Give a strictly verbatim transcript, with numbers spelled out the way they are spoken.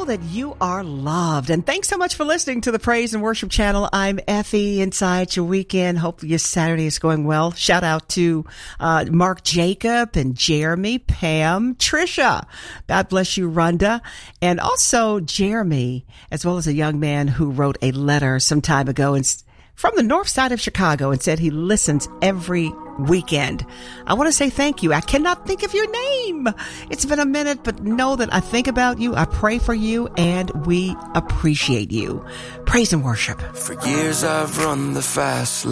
that you are loved. And thanks so much for listening to the Praise and Worship Channel. I'm Effie inside your weekend. Hope your Saturday is going well. Shout out to uh, Mark Jacob and Jeremy, Pam, Trisha. God bless you, Rhonda. And also Jeremy, as well as a young man who wrote a letter some time ago and from the north side of Chicago and said he listens every weekend. I want to say thank you. I cannot think of your name. It's been a minute, but know that I think about you. I pray for you, and we appreciate you. Praise and worship. For years I've run the fast